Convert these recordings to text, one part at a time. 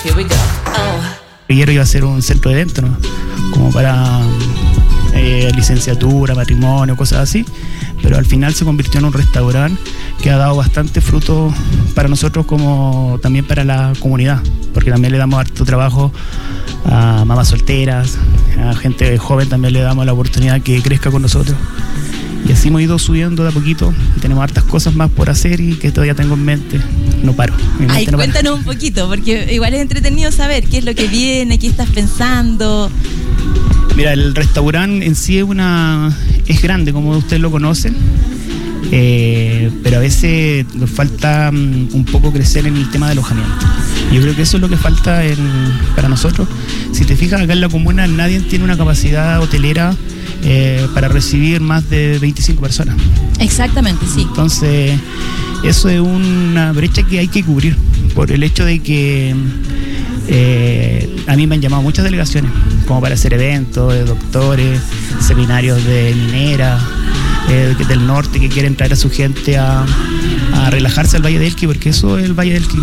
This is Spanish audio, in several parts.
Quiero iba a ser un centro de eventos, ¿no? Como para licenciatura, matrimonio, cosas así, pero al final se convirtió en un restaurante que ha dado bastante fruto para nosotros como también para la comunidad, porque también le damos harto trabajo a mamás solteras, a gente joven también le damos la oportunidad que crezca con nosotros. Y así hemos ido subiendo de a poquito, tenemos hartas cosas más por hacer y que todavía tengo en mente, no paro. Ay, cuéntanos un poquito, porque igual es entretenido saber qué es lo que viene, qué estás pensando. Mira, el restaurante en sí es grande, como ustedes lo conocen, pero a veces nos falta un poco crecer en el tema de alojamiento. Yo creo que eso es lo que falta para nosotros. Si te fijas, acá en la comuna nadie tiene una capacidad hotelera para recibir más de 25 personas. Exactamente, sí. Entonces, eso es una brecha que hay que cubrir, por el hecho de que a mí me han llamado muchas delegaciones, como para hacer eventos de doctores, seminarios de mineras, del norte, que quieren traer a su gente a relajarse al Valle del Elqui, porque eso es el Valle del Elqui,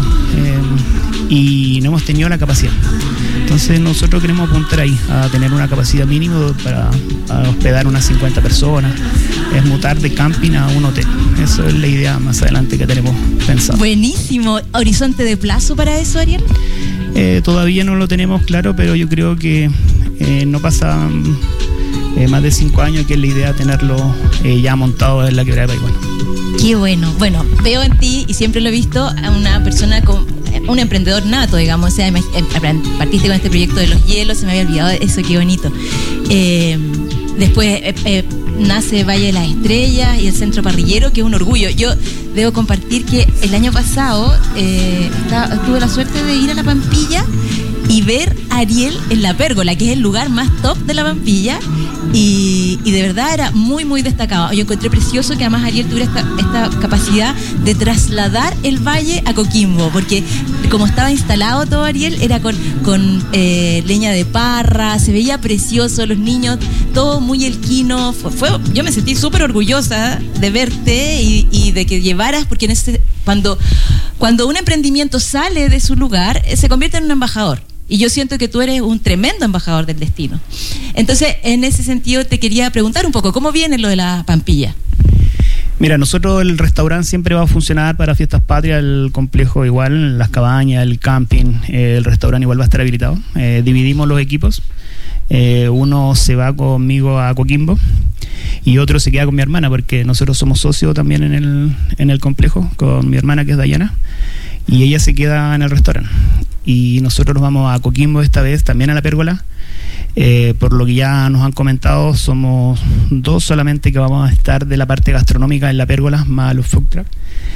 y no hemos tenido la capacidad. Entonces nosotros queremos apuntar ahí, a tener una capacidad mínima para hospedar unas 50 personas, es mutar de camping a un hotel. Eso es la idea más adelante que tenemos pensado. Buenísimo. ¿Horizonte de plazo para eso, Ariel? Todavía no lo tenemos claro, pero yo creo que no pasa más de 5 años, que es la idea tenerlo ya montado en la quebrada de Paihuano. Qué bueno. Bueno, veo en ti, y siempre lo he visto, a una persona un emprendedor nato, digamos. O sea, partiste con este proyecto de los hielos, se me había olvidado eso, qué bonito. Después nace Valle de las Estrellas y el Centro Parrillero, que es un orgullo. Yo debo compartir que el año pasado tuve la suerte de ir a La Pampilla y ver a Ariel en La Pérgola, que es el lugar más top de La Pampilla, y de verdad era muy, muy destacado. Yo encontré precioso que además Ariel tuviera esta capacidad de trasladar el valle a Coquimbo, porque como estaba instalado todo, Ariel, era con leña de parra, se veía precioso, los niños, todo muy elquino. Yo me sentí súper orgullosa de verte y de que llevaras, porque cuando un emprendimiento sale de su lugar, se convierte en un embajador. Y yo siento que tú eres un tremendo embajador del destino. Entonces, en ese sentido, te quería preguntar un poco, ¿cómo viene lo de La Pampilla? Mira, nosotros el restaurante siempre va a funcionar para fiestas patrias, el complejo igual, las cabañas, el camping, el restaurante igual va a estar habilitado. Dividimos los equipos, uno se va conmigo a Coquimbo y otro se queda con mi hermana, porque nosotros somos socios también en el complejo, con mi hermana, que es Dayana, y ella se queda en el restaurante. Y nosotros nos vamos a Coquimbo esta vez, también a La Pérgola. Por lo que ya nos han comentado, somos 2 solamente que vamos a estar de la parte gastronómica en La Pérgola, más los food truck.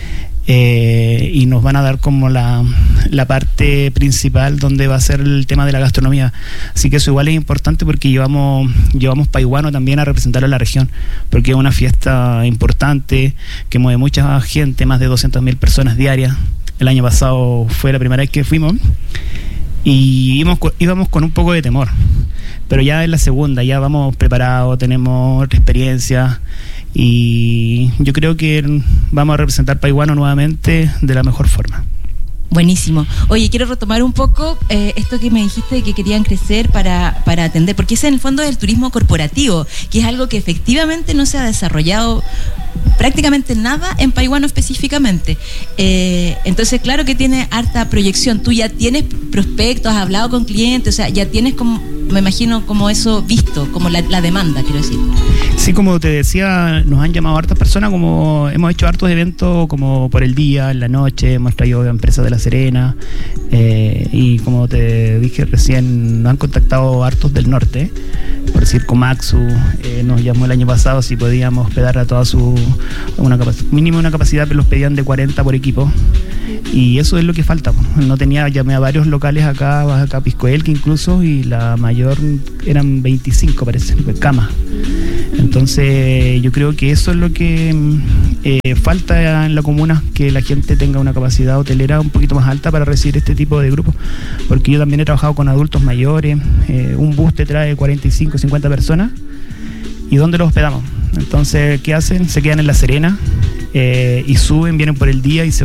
Y nos van a dar como la parte principal donde va a ser el tema de la gastronomía. Así que eso igual es importante, porque llevamos Paihuano también a representar a la región, porque es una fiesta importante que mueve mucha gente, más de 200.000 personas diarias. El año pasado fue la primera vez que fuimos y íbamos con un poco de temor, pero ya es la segunda, ya vamos preparados, tenemos experiencia y yo creo que vamos a representar Paihuano nuevamente de la mejor forma. Buenísimo. Oye, quiero retomar un poco esto que me dijiste de que querían crecer para atender, porque ese en el fondo es el turismo corporativo, que es algo que efectivamente no se ha desarrollado prácticamente nada en Paihuano específicamente. Entonces, claro que tiene harta proyección. Tú ya tienes prospectos, has hablado con clientes, o sea, ya tienes, como me imagino, como eso visto, como la demanda, quiero decir. Sí, como te decía, nos han llamado hartas personas, como hemos hecho hartos eventos como por el día, en la noche, hemos traído empresas de La Serena, y como te dije recién, nos han contactado hartos del norte, por decir Komatsu, nos llamó el año pasado si podíamos hospedar a toda mínimo una capacidad, pero los pedían de 40 por equipo, y eso es lo que falta. Llamé a varios locales acá Pisco Elqui incluso, y la mayor eran 25, parece, camas. Entonces yo creo que eso es lo que falta en la comuna, que la gente tenga una capacidad hotelera un poquito más alta para recibir este tipo de grupos, porque yo también he trabajado con adultos mayores, un bus te trae 45, 50 personas, ¿y dónde los hospedamos? Entonces, ¿qué hacen? Se quedan en La Serena y suben, vienen por el día y se van.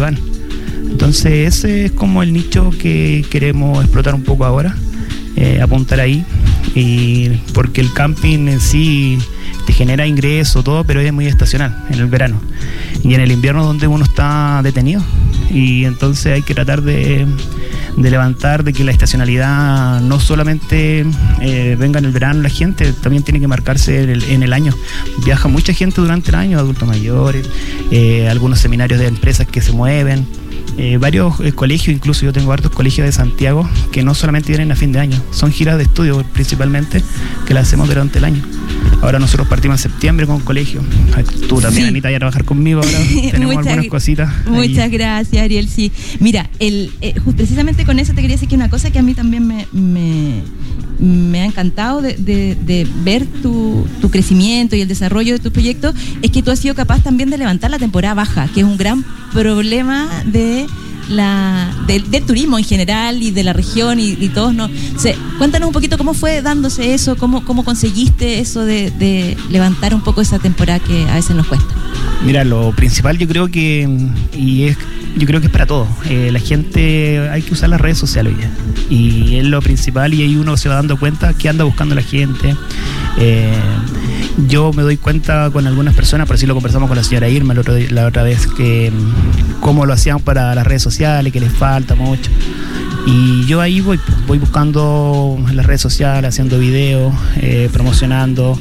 Entonces ese es como el nicho que queremos explotar un poco ahora, apuntar ahí, y porque el camping en sí te genera ingreso, todo, pero es muy estacional en el verano y en el invierno donde uno está detenido, y entonces hay que tratar de levantar de que la estacionalidad no solamente venga en el verano la gente, también tiene que marcarse en el año. Viaja mucha gente durante el año, adultos mayores, algunos seminarios de empresas que se mueven, varios colegios, incluso yo tengo hartos colegios de Santiago que no solamente vienen a fin de año, son giras de estudio principalmente que las hacemos durante el año. Ahora nosotros partimos en septiembre con colegio. Tú también, sí. Anita, ya a trabajar conmigo ahora. Tenemos algunas cositas. Muchas ahí. Gracias, Ariel. Sí. Mira, precisamente con eso te quería decir que una cosa que a mí también me ha encantado de ver tu crecimiento y el desarrollo de tu proyecto es que tú has sido capaz también de levantar la temporada baja, que es un gran problema del turismo en general y de la región y todos. ¿No? O sea, cuéntanos un poquito cómo fue dándose eso, cómo conseguiste eso de levantar un poco esa temporada que a veces nos cuesta. Mira, lo principal yo creo que es para todos. La gente, hay que usar las redes sociales ya, y es lo principal, y ahí uno se va dando cuenta que anda buscando la gente. Yo me doy cuenta con algunas personas, por así lo conversamos con la señora Irma la otra vez, que cómo lo hacían para las redes sociales, que les falta mucho. Y yo ahí voy buscando en las redes sociales, haciendo videos, promocionando.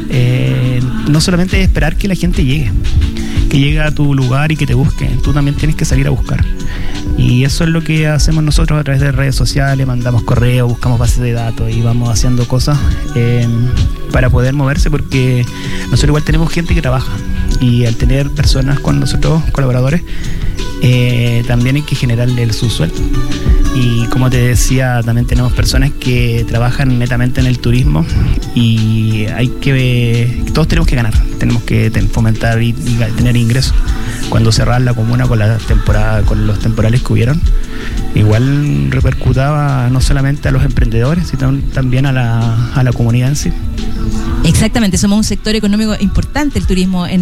No solamente esperar que la gente llegue a tu lugar y que te busque, tú también tienes que salir a buscar. Y eso es lo que hacemos nosotros a través de redes sociales, mandamos correos, buscamos bases de datos y vamos haciendo cosas para poder moverse, porque nosotros igual tenemos gente que trabaja, y al tener personas con nosotros, colaboradores, también hay que generarle su sueldo. Y como te decía, también tenemos personas que trabajan netamente en el turismo, y todos tenemos que ganar, tenemos que fomentar y tener ingresos. Cuando cerrar la comuna con la temporada, con los temporales que hubieron, igual repercutaba no solamente a los emprendedores, sino también a la comunidad en sí. Exactamente, somos un sector económico importante, el turismo en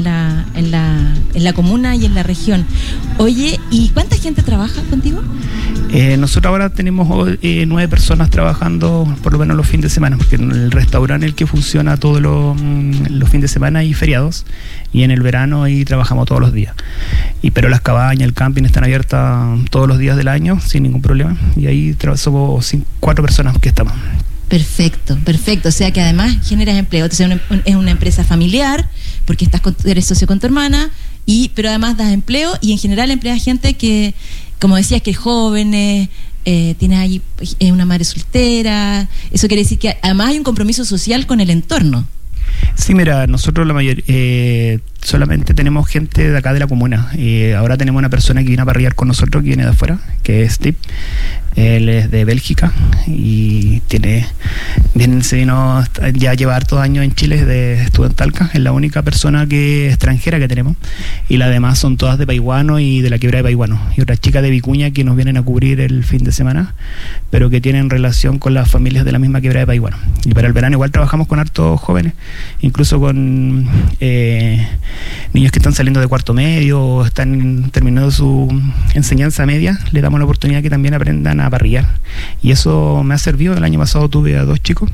la comuna y en la región. Oye, ¿y cuánta gente trabaja contigo? Nosotros ahora tenemos 9 personas trabajando por lo menos los fines de semana, porque en el restaurante el que funciona todos los fines de semana y feriados, y en el verano ahí trabajamos todos los días. Pero las cabañas, el camping están abiertas todos los días del año sin ningún problema, y ahí somos 4 personas que estamos. Perfecto. O sea que además generas empleo. Entonces es una empresa familiar, porque eres socio con tu hermana, pero además das empleo, y en general empleas gente que, como decías, que es jóvenes, tienes ahí una madre soltera. Eso quiere decir que además hay un compromiso social con el entorno. Sí, mira, nosotros solamente tenemos gente de acá de la comuna. Ahora tenemos una persona que viene a parrillar con nosotros, que viene de afuera, que es Steve. Él es de Bélgica y se vino, ya lleva hartos años en Chile, estuvo en Talca. Es la única persona extranjera que tenemos, y las demás son todas de Paihuano y de la quebrada de Paihuano, y otras chicas de Vicuña que nos vienen a cubrir el fin de semana, pero que tienen relación con las familias de la misma quebrada de Paihuano. Y para el verano igual trabajamos con hartos jóvenes, incluso con niños que están saliendo de cuarto medio o están terminando su enseñanza media. Le damos la oportunidad que también aprendan a parrillar, y eso me ha servido. El año pasado tuve a 2 chicos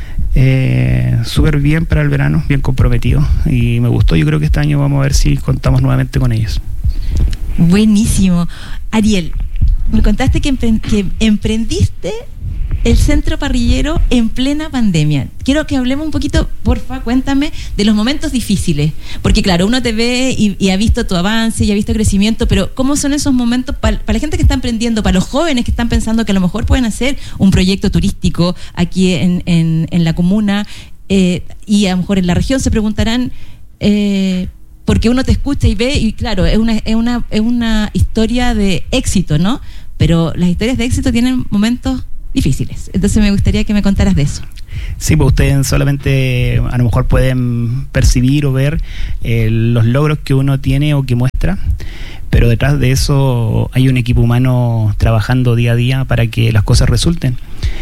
súper bien para el verano, bien comprometidos, y me gustó. Yo creo que este año vamos a ver si contamos nuevamente con ellos. Buenísimo. Ariel, me contaste que emprendiste el centro parrillero en plena pandemia. Quiero que hablemos un poquito, porfa, cuéntame de los momentos difíciles, porque claro, uno te ve y ha visto tu avance y ha visto crecimiento, pero ¿cómo son esos momentos para la gente que está emprendiendo, para los jóvenes que están pensando que a lo mejor pueden hacer un proyecto turístico aquí en la comuna, y a lo mejor en la región se preguntarán, porque uno te escucha y ve, y claro, es una historia de éxito, ¿no? Pero las historias de éxito tienen momentos difíciles. Entonces me gustaría que me contaras de eso. Sí, pues ustedes solamente a lo mejor pueden percibir o ver los logros que uno tiene o que muestra, pero detrás de eso hay un equipo humano trabajando día a día para que las cosas resulten.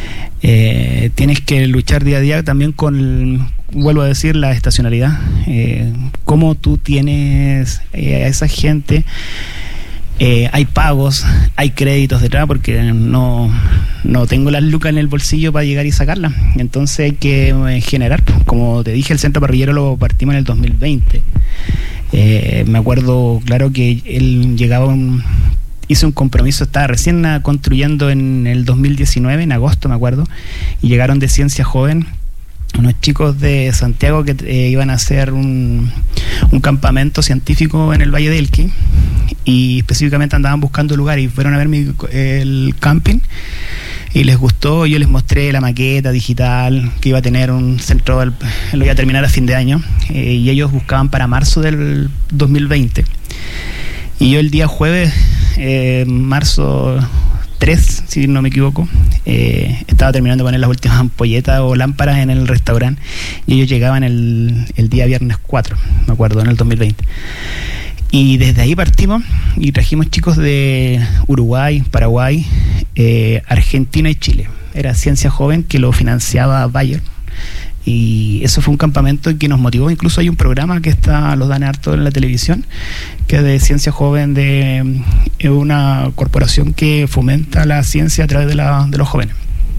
Tienes que luchar día a día también con, vuelvo a decir, la estacionalidad. Cómo tú tienes a esa gente hay pagos, hay créditos detrás, porque no tengo las lucas en el bolsillo para llegar y sacarlas. Entonces hay que generar. Como te dije, el centro parrillero lo partimos en el 2020. Me acuerdo, claro, que él llegaba hizo un compromiso, estaba recién construyendo en el 2019, en agosto me acuerdo, y llegaron de Ciencia Joven unos chicos de Santiago que iban a hacer un campamento científico en el Valle del Elqui, y específicamente andaban buscando lugar y fueron a ver el camping y les gustó. Yo les mostré la maqueta digital que iba a tener un centro, lo iba a terminar a fin de año, y ellos buscaban para marzo del 2020, y yo el día jueves, marzo 3, si no me equivoco, estaba terminando de poner las últimas ampolletas o lámparas en el restaurante, y ellos llegaban el día viernes 4, me acuerdo, en el 2020. Y desde ahí partimos y trajimos chicos de Uruguay, Paraguay, Argentina y Chile. Era Ciencia Joven, que lo financiaba Bayer. Y eso fue un campamento que nos motivó. Incluso hay un programa que lo dan harto en la televisión, que es de Ciencia Joven, de una corporación que fomenta la ciencia a través de los jóvenes.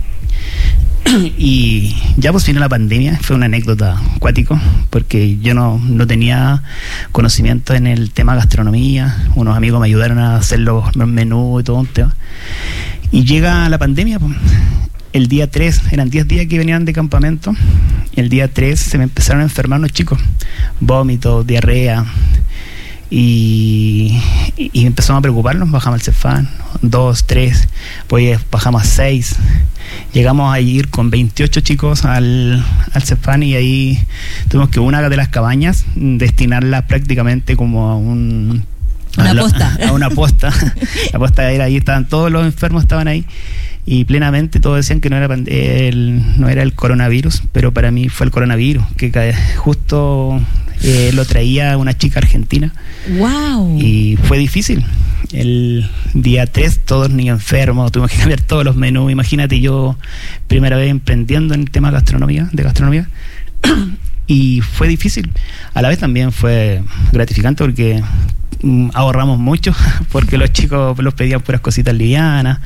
Y ya pues vino la pandemia. Fue una anécdota cuático, porque yo no tenía conocimiento en el tema gastronomía. Unos amigos me ayudaron a hacer los menús y todo un tema. Y llega la pandemia, pues. El día 3, eran 10 días que venían de campamento, y el día 3 se me empezaron a enfermar los chicos, vómitos, diarrea, y empezamos a preocuparnos. Bajamos al Cefán, 2, 3, pues bajamos a 6, llegamos a ir con 28 chicos al Cefán, y ahí tuvimos que una de las cabañas destinarla prácticamente como a una posta. La posta era ahí, estaban todos los enfermos, estaban ahí. Y plenamente todos decían que no era el coronavirus, pero para mí fue el coronavirus, que justo lo traía una chica argentina. ¡Wow! Y fue difícil. El día 3, todos niños enfermos, tuvimos que cambiar todos los menús. Imagínate, yo primera vez emprendiendo en el tema de gastronomía, y fue difícil. A la vez también fue gratificante, porque ahorramos mucho, porque los chicos los pedían puras cositas livianas,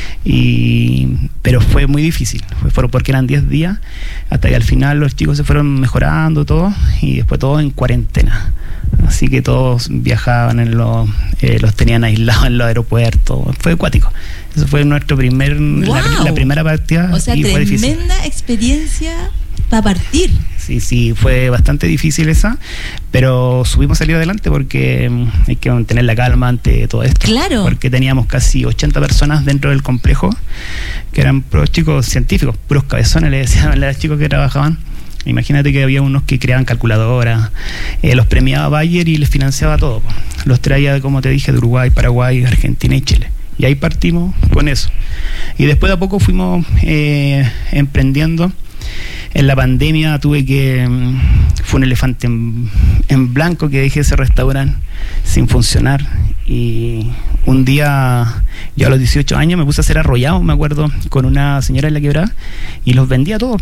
pero fue muy difícil, porque eran 10 días, hasta que al final los chicos se fueron mejorando todo, y después todos en cuarentena. Así que todos viajaban los tenían aislados en los aeropuertos. Fue acuático. Eso fue nuestro la primera partida. O sea, y fue difícil. Tremenda experiencia para partir. Sí, fue bastante difícil esa, pero supimos salir adelante, porque hay que mantener la calma ante todo esto. Claro. Porque teníamos casi 80 personas dentro del complejo, que eran puros chicos científicos, puros cabezones, le decían a los chicos que trabajaban. Imagínate que había unos que creaban calculadoras, los premiaba Bayer y les financiaba todo. Los traía, como te dije, de Uruguay, Paraguay, Argentina y Chile. Y ahí partimos con eso. Y después de a poco fuimos emprendiendo. En la pandemia fue un elefante en blanco, que dejé ese restaurante sin funcionar. Y un día, yo a los 18 años, me puse a hacer arrollados, me acuerdo, con una señora en la Quebrada, y los vendía todos.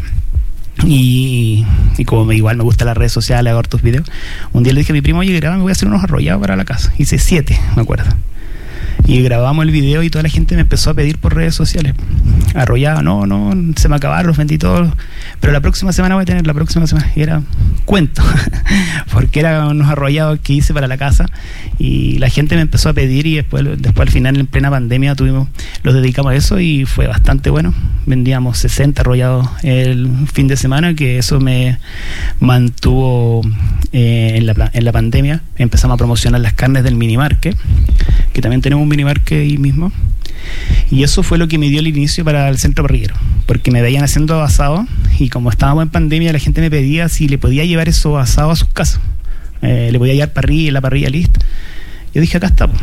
Y como igual me gustan las redes sociales, hago hartos videos, un día le dije a mi primo: oye, graba, me voy a hacer unos arrollados para la casa. Hice 7, me acuerdo. Y grabamos el video, y toda la gente me empezó a pedir por redes sociales: arrollado, no, se me acabaron, los vendí todos, pero la próxima semana voy a tener, y era cuento, porque eran unos arrollados que hice para la casa, y la gente me empezó a pedir, y después al final, en plena pandemia, los dedicamos a eso, y fue bastante bueno. Vendíamos 60 arrollados el fin de semana, que eso me mantuvo en la pandemia. Empezamos a promocionar las carnes del Minimarket, que también tenemos un Minimarket ahí mismo, y eso fue lo que me dio el inicio para el centro parrillero, porque me veían haciendo asados, y como estábamos en pandemia, la gente me pedía si le podía llevar esos asados a sus casas, le podía llevar la parrilla lista. Yo dije: acá está,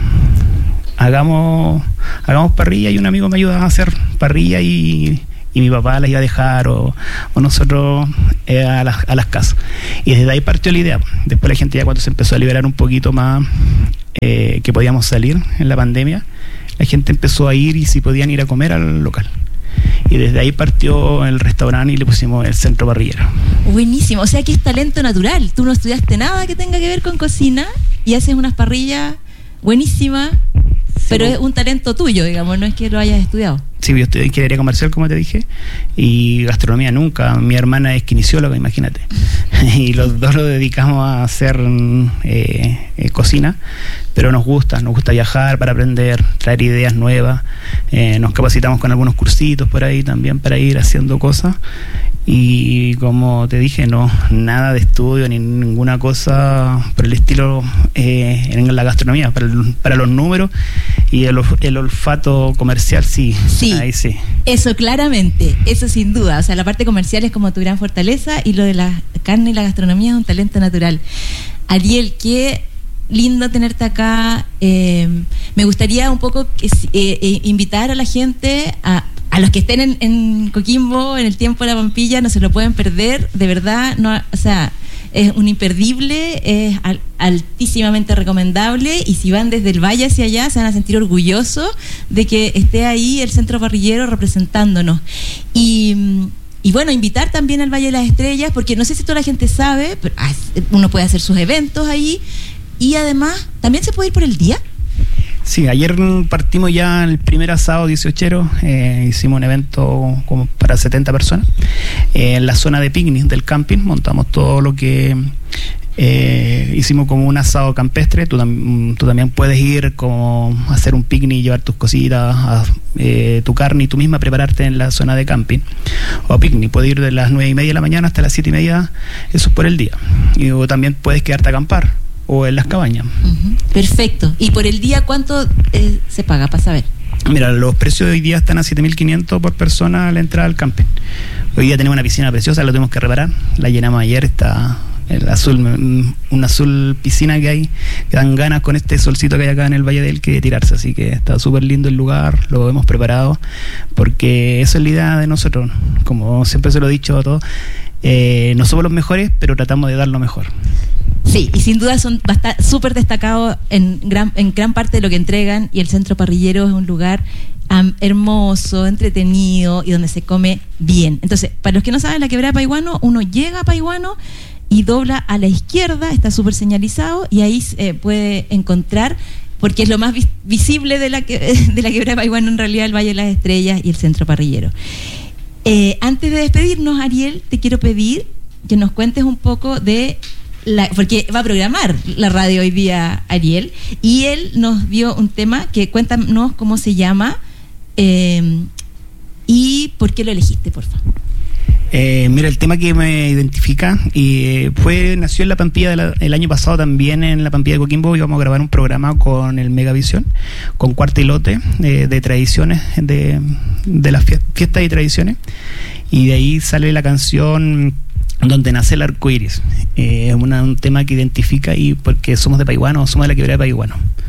hagamos parrilla, y un amigo me ayudaba a hacer parrilla, y mi papá las iba a dejar, o nosotros a las casas. Y desde ahí partió la idea. Después la gente, ya cuando se empezó a liberar un poquito más, que podíamos salir en la pandemia, la gente empezó a ir, y si podían ir a comer al local. Y desde ahí partió el restaurante, y le pusimos el centro parrillero. Buenísimo, o sea que es talento natural. Tú no estudiaste nada que tenga que ver con cocina, y haces unas parrillas buenísimas, Pero es un talento tuyo, digamos, no es que lo hayas estudiado. Sí, yo estudié ingeniería comercial, como te dije, y gastronomía nunca. Mi hermana es kinesióloga, imagínate. Y los dos lo dedicamos a hacer cocina, pero nos gusta viajar para aprender, traer ideas nuevas. Nos capacitamos con algunos cursitos por ahí también para ir haciendo cosas. Y como te dije, no, nada de estudio ni ninguna cosa por el estilo en la gastronomía, para los números y el olfato comercial, sí. Ahí sí. Eso claramente, eso sin duda. O sea, la parte comercial es como tu gran fortaleza y lo de la carne y la gastronomía es un talento natural. Ariel, qué lindo tenerte acá. Me gustaría un poco invitar a la gente a los que estén en Coquimbo, en el tiempo de la Pampilla, no se lo pueden perder, de verdad, no, o sea, es un imperdible, es altísimamente recomendable, y si van desde el valle hacia allá se van a sentir orgullosos de que esté ahí el Centro Parrillero representándonos. Y bueno, invitar también al Valle de las Estrellas, porque no sé si toda la gente sabe, pero uno puede hacer sus eventos ahí, y además también se puede ir por el día. Sí, ayer partimos ya el primer asado 18º, hicimos un evento como para 70 personas en la zona de picnic del camping, montamos todo lo que hicimos como un asado campestre. Tú también puedes ir como a hacer un picnic, llevar tus cositas, tu carne y tú misma prepararte en la zona de camping o picnic. Puedes ir de las 9:30 de la mañana hasta las 7:30, eso es por el día. Y también puedes quedarte a acampar o en las cabañas. Perfecto. ¿Y por el día cuánto se paga, para saber? Mira, los precios de hoy día están a 7.500 por persona a la entrada al camping. Hoy día tenemos una piscina preciosa, la tuvimos que reparar, la llenamos ayer, está el azul, una azul piscina que hay, que dan ganas con este solcito que hay acá en el Valle del que tirarse, así que está súper lindo el lugar, lo hemos preparado, porque esa es la idea de nosotros, como siempre se lo he dicho a todos, no somos los mejores, pero tratamos de dar lo mejor. Sí, y sin duda son súper destacados en gran parte de lo que entregan, y el Centro Parrillero es un lugar hermoso, entretenido y donde se come bien. Entonces, para los que no saben, la Quebrada de Paiguano, uno llega a Paiguano y dobla a la izquierda, está súper señalizado, y ahí puede encontrar, porque es lo más visible de la Quebrada de Paiguano, en realidad, el Valle de las Estrellas y el Centro Parrillero. Antes de despedirnos, Ariel, te quiero pedir que nos cuentes un poco de porque va a programar la radio hoy día Ariel, y él nos dio un tema que cuéntanos cómo se llama y por qué lo elegiste, por favor. Mira, el tema que me identifica nació en la Pampilla el año pasado, también en la Pampilla de Coquimbo íbamos a grabar un programa con el Megavisión, con Cuarta y Lote, de tradiciones, de las fiestas y tradiciones, y de ahí sale la canción Donde nace el arco iris. Es un tema que identifica, y porque somos de Paiguano, somos de la Quebrada de Paiguano.